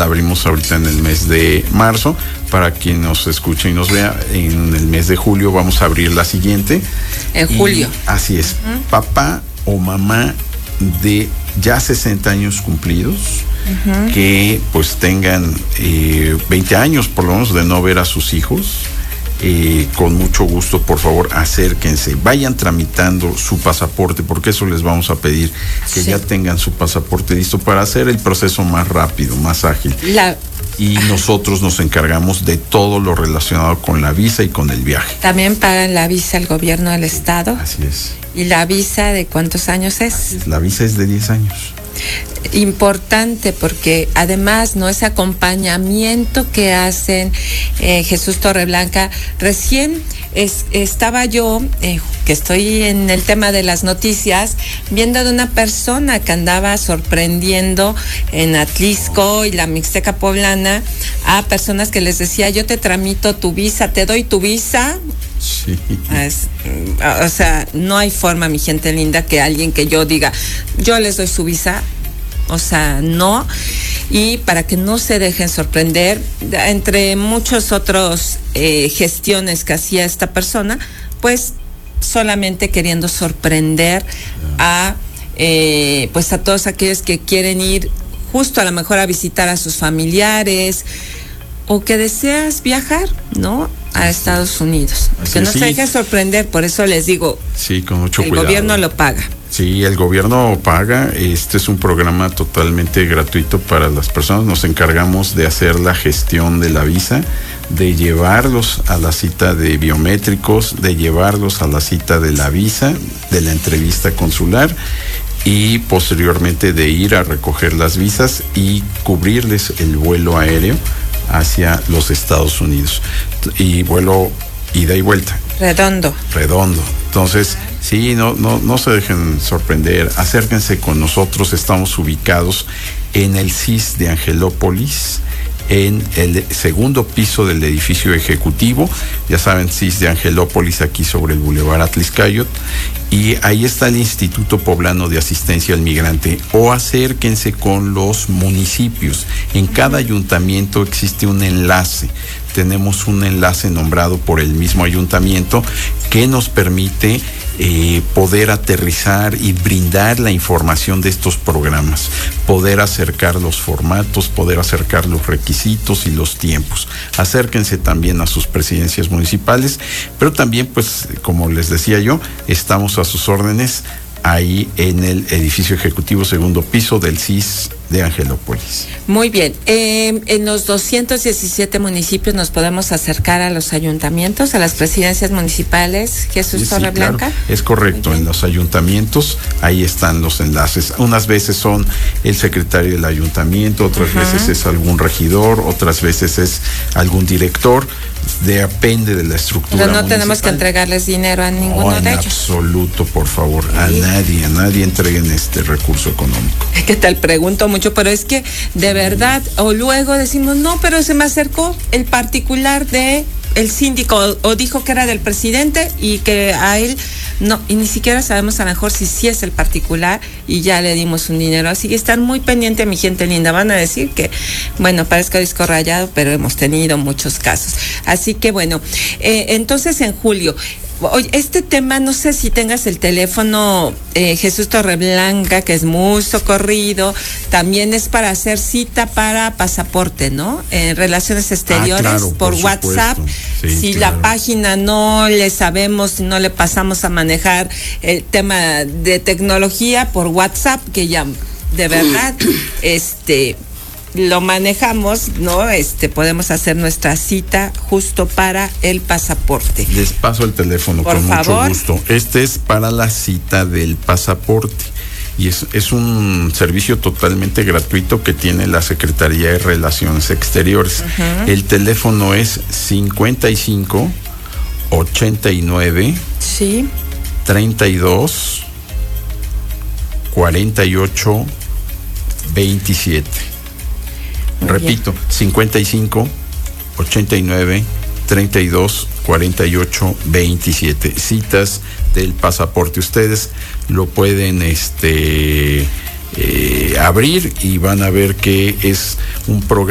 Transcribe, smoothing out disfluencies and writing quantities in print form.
la abrimos ahorita en el mes de marzo. Para quien nos escuche y nos vea, en el mes de julio vamos a abrir la siguiente. En julio. Así es. Papá o mamá de ya 60 años cumplidos, que pues tengan 20 años por lo menos de no ver a sus hijos. Con mucho gusto, por favor, acérquense, vayan tramitando su pasaporte, porque eso les vamos a pedir, que ya tengan su pasaporte listo para hacer el proceso más rápido, más ágil. Y nosotros nos encargamos de todo lo relacionado con la visa y con el viaje. También pagan la visa el gobierno del estado. Así es. ¿Y la visa de cuántos años es? La visa es de 10 años. Importante, porque además no ese acompañamiento que hacen Jesús Torreblanca. Recién estaba yo, que estoy en el tema de las noticias, viendo de una persona que andaba sorprendiendo en Atlisco y la Mixteca poblana a personas que les decía: yo te tramito tu visa, te doy tu visa. Sí. O sea, no hay forma, mi gente linda, que alguien que yo diga, yo les doy su visa. O sea, no. Y para que no se dejen sorprender, entre muchos otros gestiones que hacía esta persona, pues solamente queriendo sorprender a pues a todos aquellos que quieren ir justo a lo mejor a visitar a sus familiares, o que deseas viajar, ¿no?, a Estados Unidos. Que no se dejen sorprender, por eso les digo, sí, con mucho cuidado. El gobierno lo paga. Sí, el gobierno paga. Este es un programa totalmente gratuito para las personas. Nos encargamos de hacer la gestión de la visa, de llevarlos a la cita de biométricos, de llevarlos a la cita de la visa, de la entrevista consular, y posteriormente de ir a recoger las visas y cubrirles el vuelo aéreo hacia los Estados Unidos, y vuelo ida y vuelta. Redondo. Entonces, sí, no se dejen sorprender, acérquense con nosotros. Estamos ubicados en el CIS de Angelópolis, en el segundo piso del edificio ejecutivo. Ya saben, CIS de Angelópolis, aquí sobre el Boulevard Atliscayot, y ahí está el Instituto Poblano de Asistencia al Migrante. O acérquense con los municipios. En cada ayuntamiento existe un enlace. Tenemos un enlace nombrado por el mismo ayuntamiento que nos permite poder aterrizar y brindar la información de estos programas, poder acercar los formatos, poder acercar los requisitos y los tiempos. Acérquense también a sus presidencias municipales, pero también, pues, como les decía yo, estamos a sus órdenes ahí en el edificio ejecutivo segundo piso del CIS de Angelópolis. Muy bien. En los 217 municipios nos podemos acercar a los ayuntamientos, a las presidencias municipales, Jesús Torreblanca. Claro, es correcto. En los ayuntamientos ahí están los enlaces. Unas veces son el secretario del ayuntamiento, otras veces es algún regidor, otras veces es algún director. Depende de la estructura. Pero no municipal. Tenemos que entregarles dinero a ninguno de ellos. En absoluto, por favor, a nadie entreguen este recurso económico. ¿Qué tal? Pregunto mucho, pero es que de verdad, o luego decimos, no, pero se me acercó el particular de el síndico, o dijo que era del presidente y que a él no, y ni siquiera sabemos a lo mejor si sí es el particular y ya le dimos un dinero. Así que están muy pendientes, mi gente linda. Van a decir que, bueno, parezco disco rayado, pero hemos tenido muchos casos. Así que bueno, entonces en julio, oye, este tema, no sé si tengas el teléfono, Jesús Torreblanca, que es muy socorrido, también es para hacer cita para pasaporte, ¿no? Relaciones exteriores, claro, por WhatsApp. Sí, si claro. La página no le sabemos, no le pasamos a manejar el tema de tecnología por WhatsApp, que ya de verdad, lo manejamos, ¿no? Podemos hacer nuestra cita justo para el pasaporte. Les paso el teléfono por con favor. Mucho gusto. Este es para la cita del pasaporte y es un servicio totalmente gratuito que tiene la Secretaría de Relaciones Exteriores. El teléfono es 55 89 sí 32 48 27. Repito, 55 89 32 48 27. Citas del pasaporte. Ustedes lo pueden abrir y van a ver que es un programa